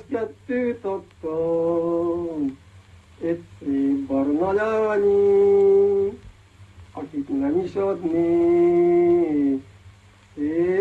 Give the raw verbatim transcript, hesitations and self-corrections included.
kettő adtam, egy szép barna lányi, akit nem is adnék, szép